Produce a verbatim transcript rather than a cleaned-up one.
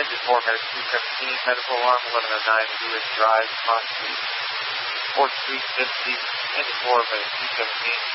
Engine four, Medic two seventeen, medical alarm eleven oh nine, Lewis Drive, Pond Street, fourth Street, fifth Street, Engine four, Medic two seventeen.